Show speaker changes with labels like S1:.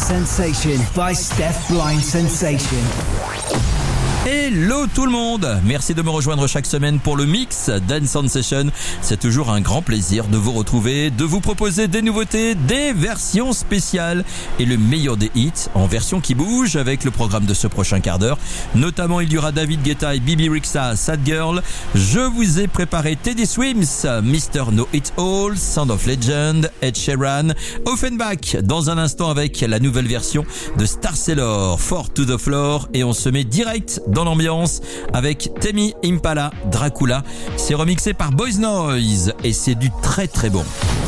S1: Sensation by Steph Blind Sensation.
S2: Hello tout le monde, merci de me rejoindre chaque semaine pour le mix Dance On Session. C'est toujours un grand plaisir de vous retrouver, de vous proposer des nouveautés, des versions spéciales et le meilleur des hits en version qui bouge avec le programme de ce prochain quart d'heure. Notamment il y aura David Guetta et Bibi Rexha, Sad Girl. Je vous ai préparé Teddy Swims, Mr. Know It All, Sound of Legend, Ed Sheeran, Offenbach dans un instant avec la nouvelle version de Star Sailor, Four to the Floor, et on se met direct dans l'ambiance avec Temi Impala, Dracula. C'est remixé par Boys Noise et c'est du très très bon.